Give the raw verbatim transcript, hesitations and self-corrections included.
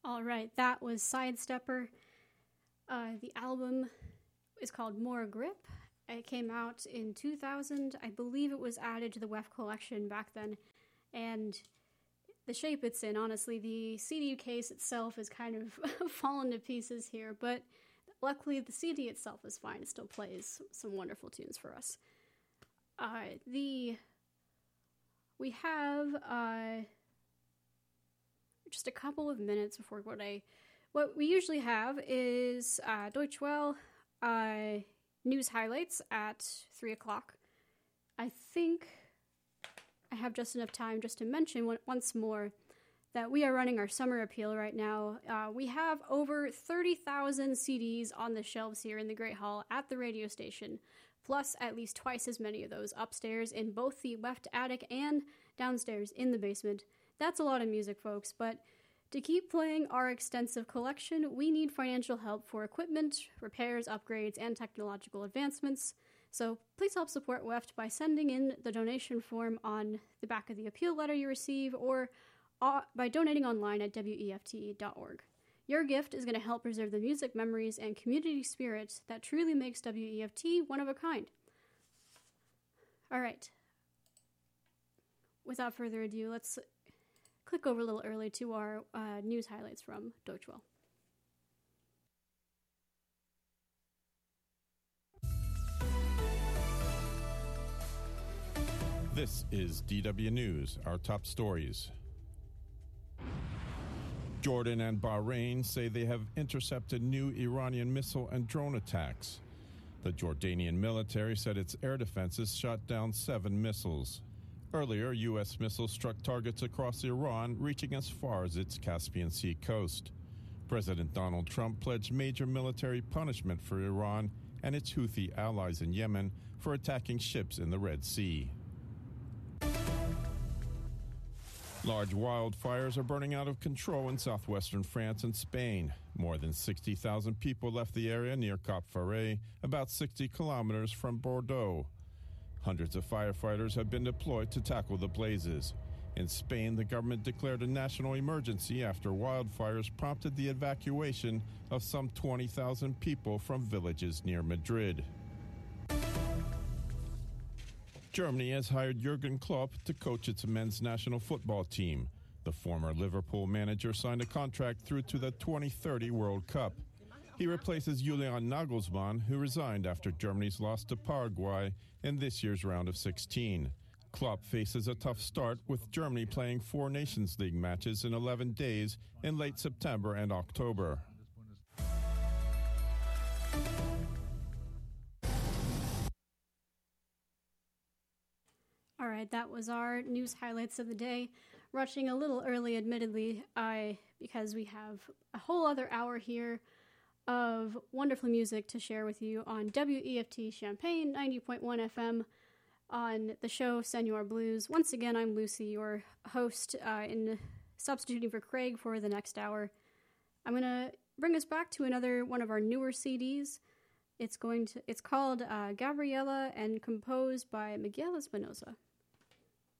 All right, that was Sidestepper. Uh, the album is called More Grip. It came out in two thousand. I believe it was added to the W E F collection back then. And the shape it's in, honestly, the C D case itself is kind of fallen to pieces here, but luckily the C D itself is fine. It still plays some wonderful tunes for us. Uh, the we have uh, just a couple of minutes before what I what we usually have is uh, Deutsche Welle uh, news highlights at three o'clock. I think I have just enough time just to mention one, once more that we are running our summer appeal right now. Uh, we have over thirty thousand C Ds on the shelves here in the Great Hall at the radio station, plus at least twice as many of those upstairs in both the left attic and downstairs in the basement. That's a lot of music, folks, but to keep playing our extensive collection, we need financial help for equipment, repairs, upgrades, and technological advancements. So please help support W E F T by sending in the donation form on the back of the appeal letter you receive, or uh, by donating online at W E F T dot org. Your gift is going to help preserve the music memories and community spirit that truly makes W E F T one of a kind. All right. Without further ado, let's click over a little early to our uh, news highlights from Deutsche Welle. This is D W News, our top stories. Jordan and Bahrain say they have intercepted new Iranian missile and drone attacks. The Jordanian military said its air defenses shot down seven missiles. Earlier, U S missiles struck targets across Iran, reaching as far as its Caspian Sea coast. President Donald Trump pledged major military punishment for Iran and its Houthi allies in Yemen for attacking ships in the Red Sea. Large wildfires are burning out of control in southwestern France and Spain. More than sixty thousand people left the area near Cap Ferret, about sixty kilometers from Bordeaux. Hundreds of firefighters have been deployed to tackle the blazes. In Spain, the government declared a national emergency after wildfires prompted the evacuation of some twenty thousand people from villages near Madrid. Germany has hired Jurgen Klopp to coach its men's national football team. The former Liverpool manager signed a contract through to the twenty thirty World Cup. He replaces Julian Nagelsmann, who resigned after Germany's loss to Paraguay in this year's round of sixteen. Klopp faces a tough start, with Germany playing four Nations League matches in eleven days in late September and October. All right, that was our news highlights of the day. Rushing a little early, admittedly, I because we have a whole other hour here of wonderful music to share with you on W E F T Champaign ninety point one F M on the show Senor Blues. Once again, I'm Lucy, your host, uh, in substituting for Craig for the next hour. I'm going to bring us back to another one of our newer C Ds. It's going to it's called uh, Gabriela and composed by Miguel Espinosa.